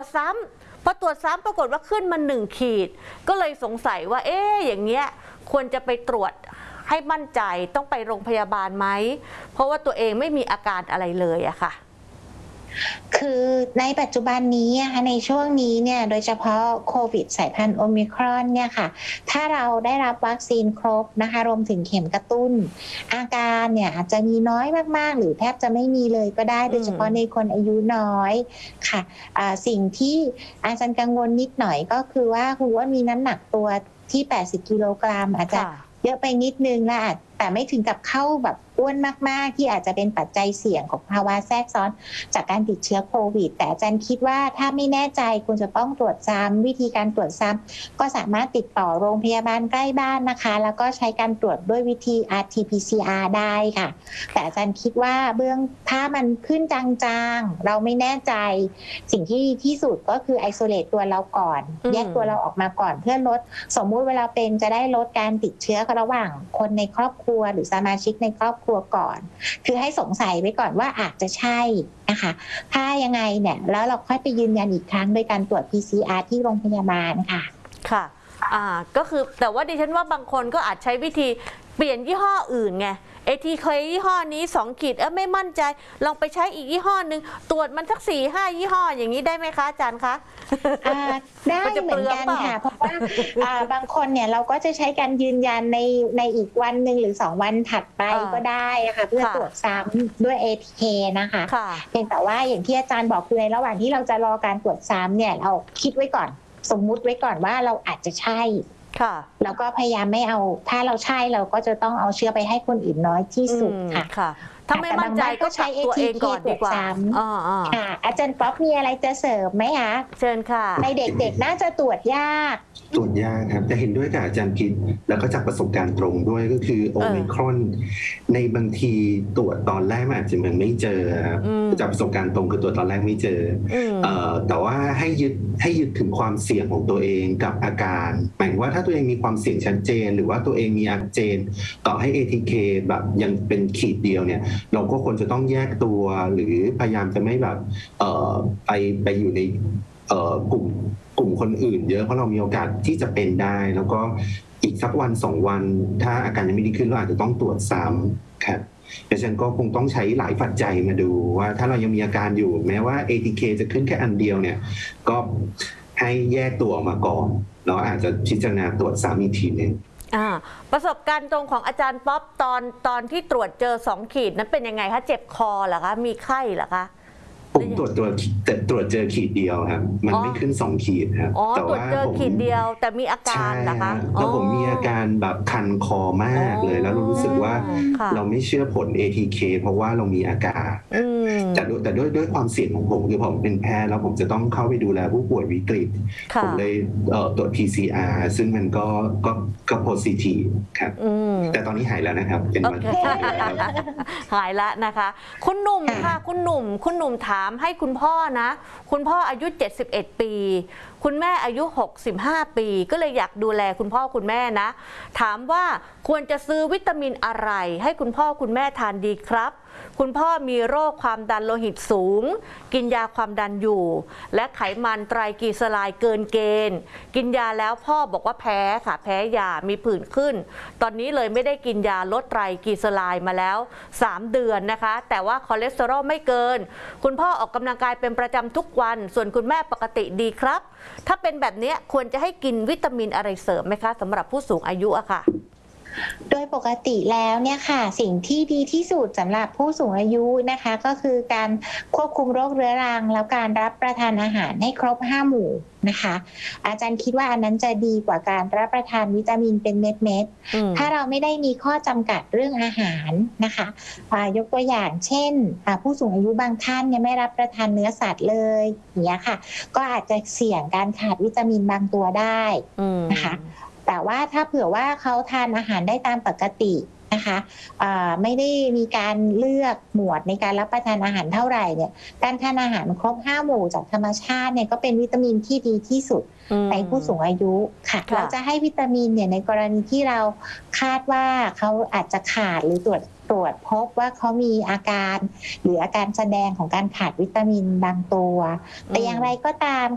ซ้ำพอตรวจซ้ำปรากฏว่าขึ้นมา1 ขีดก็เลยสงสัยว่าอย่างเงี้ยควรจะไปตรวจให้มั่นใจต้องไปโรงพยาบาลไหมเพราะว่าตัวเองไม่มีอาการอะไรเลยอะค่ะคือในปัจจุบันนี้นะคะในช่วงนี้เนี่ยโดยเฉพาะโควิดสายพันธุ์โอมิครอนเนี่ยค่ะถ้าเราได้รับวัคซีนครบนะคะรวมถึงเข็มกระตุ้นอาการเนี่ยอาจจะมีน้อยมากๆหรือแทบจะไม่มีเลยก็ได้โดยเฉพาะในคนอายุน้อยค่ะสิ่งที่อาจารย์กังวลนิดหน่อยก็คือว่าคุณว่ามีน้ำหนักตัวที่80 กิโลกรัมอาจจะเยอะไปนิดนึงและแต่ไม่ถึงกับเข้าแบบอ้วนมากๆที่อาจจะเป็นปัจจัยเสี่ยงของภาวะแทรกซ้อนจากการติดเชื้อโควิดแต่อาจารย์คิดว่าถ้าไม่แน่ใจคุณจะต้องตรวจซ้ำวิธีการตรวจซ้ำก็สามารถติดต่อโรงพยาบาลใกล้บ้านนะคะแล้วก็ใช้การตรวจด้วยวิธี RT-PCR ได้ค่ะแต่อาจารย์คิดว่าถ้ามันขึ้นจางๆเราไม่แน่ใจสิ่งที่ดีที่สุดก็คือไอโซเลตตัวเราก่อนแยกตัวเราออกมาก่อนเพื่อลดสมมุติเวลาเป็นจะได้ลดการติดเชื้อระหว่างคนในครอบครัวหรือสมาชิกในครอบครัวก่อนคือให้สงสัยไว้ก่อนว่าอาจจะใช่นะคะถ้ายังไงเนี่ยแล้วเราค่อยไปยืนยันอีกครั้งโดยการตรวจ PCR ที่โรงพยาบาลค่ะค่ะก็คือแต่ว่าดิฉันว่าบางคนก็อาจใช้วิธีเปลี่ยนยี่ห้ออื่นไงATK ยี่ห้อนี้2 ขีดไม่มั่นใจลองไปใช้อีกยี่ห้อนึงตรวจมันสัก4-5 ยี่ห้ออย่างนี้ได้ไหมคะอาจารย์คะได้เหมือนกันค่ะเพราะว่าบางคนเนี่ยเราก็จะใช้การยืนยันในอีกวันหนึ่งหรือ2 วันถัดไปก็ได้ค่ะเพื่อตรวจซ้ำด้วย ATK นะคะเพียงแต่ว่าอย่างที่อาจารย์บอกคือในระหว่างที่เราจะรอการตรวจซ้ำเนี่ยเราคิดไว้ก่อนสมมุติไว้ก่อนว่าเราอาจจะใช่แล้วก็พยายามไม่เอาถ้าเราใช่เราก็จะต้องเอาเชื้อไปให้คนอื่นน้อยที่สุดค่ะถ้าไม่มั่นใจก็ใช้ตัวเองก่อนดีกว่าค่ะอาจารย์ป๊อปมีอะไรจะเสริมไหมคะเชิญค่ะในเด็กๆน่าจะตรวจยากครับจะเห็นด้วยกับอาจารย์พิษแล้วก็จากประสบการณ์ตรงด้วยก็คือโอมิครอนในบางทีตรวจตอนแรกมันอาจจะยังไม่เจอจากประสบการณ์ตรงคือตรวจตอนแรกไม่เจอแต่ว่าให้ยึดถึงความเสี่ยงของตัวเองกับอาการหมายว่าถ้าตัวเองมีความเสี่ยงชัดเจนหรือว่าตัวเองมีอาการเจนต่อให้ ATK แบบยังเป็นขีดเดียวเนี่ยเราก็ควรจะต้องแยกตัวหรือพยายามจะไม่แบบไปอยู่ในกลุ่มคนอื่นเยอะเพราะเรามีโอกาสที่จะเป็นได้แล้วก็อีกสักวัน2 วันถ้าอาการยังไม่ดีขึ้นเราอาจจะต้องตรวจซ้ำครับดังนั้นก็คงต้องใช้หลายปัจจัยมาดูว่าถ้าเรายังมีอาการอยู่แม้ว่า ATK จะขึ้นแค่อันเดียวเนี่ยก็ให้แยกตัวออกมาก่อนแล้วอาจจะพิจารณาตรวจซ้ำอีกทีนึงประสบการณ์ตรงของอาจารย์ป๊อปตอนที่ตรวจเจอ2 ขีดนั้นเป็นยังไงคะเจ็บคอเหรอคะมีไข้เหรอคะผมตรวจเจอขีดเดียวครับมันไม่ขึ้น2 ขีดครับแต่ว่าตรวจเจอขีดเดียวแต่มีอาการเหรอคะแล้วผมมีอาการแบบคันคอมากเลยแล้วรู้สึกว่าเราไม่เชื่อผล ATK เพราะว่าเรามีอาการแต่ด้วยความเสี่ยงของผมคือผมเป็นแพทย์แล้วผมจะต้องเข้าไปดูแลผู้ป่วยวิกฤตผมเลยตรวจ PCR ซึ่งมันก็ positive ครับแต่ตอนนี้หายแล้วนะครับเป็นวันที่หายแล้วนะคะคุณหนุ่มค่ะคุณหนุ่มถามให้คุณพ่อนะคุณพ่ออายุ71 ปีคุณแม่อายุ65 ปีก็เลยอยากดูแลคุณพ่อคุณแม่นะถามว่าควรจะซื้อวิตามินอะไรให้คุณพ่อคุณแม่ทานดีครับคุณพ่อมีโรคความดันโลหิตสูงกินยาความดันอยู่และไขมันไตรกลีเซอไรด์เกินเกณฑ์กินยาแล้วพ่อบอกว่าแพ้ค่ะแพ้ยามีผื่นขึ้นตอนนี้เลยไม่ได้กินยาลดไตรกลีเซอไรด์มาแล้ว3 เดือนนะคะแต่ว่าคอเลสเตอรอลไม่เกินคุณพ่อออกกำลังกายเป็นประจำทุกวันส่วนคุณแม่ปกติดีครับถ้าเป็นแบบนี้ควรจะให้กินวิตามินอะไรเสริมไหมคะสำหรับผู้สูงอายุอะค่ะโดยปกติแล้วเนี่ยค่ะสิ่งที่ดีที่สุดสำหรับผู้สูงอายุนะคะก็คือการควบคุมโรคเรื้อรังแล้วการรับประทานอาหารให้ครบ5 หมู่นะคะอาจารย์คิดว่าอันนั้นจะดีกว่าการรับประทานวิตามินเป็นเม็ดๆถ้าเราไม่ได้มีข้อจำกัดเรื่องอาหารนะคะยกตัวอย่างเช่นผู้สูงอายุบางท่านเนี่ยไม่รับประทานเนื้อสัตว์เลยอย่างเงี้ยค่ะก็อาจจะเสี่ยงการขาดวิตามินบางตัวได้นะคะแต่ว่าถ้าเผื่อว่าเขาทานอาหารได้ตามปกตินะคะไม่ได้มีการเลือกหมวดในการรับประทานอาหารเท่าไหร่เนี่ยการทานอาหารครบ5 หมู่จากธรรมชาติเนี่ยก็เป็นวิตามินที่ดีที่สุดในผู้สูงอายุค่ะเราจะให้วิตามินเนี่ยในกรณีที่เราคาดว่าเขาอาจจะขาดหรือตรวจพบว่าเขามีอาการหรืออาการแสดงของการขาดวิตามินบางตัวแต่อย่างไรก็ตาม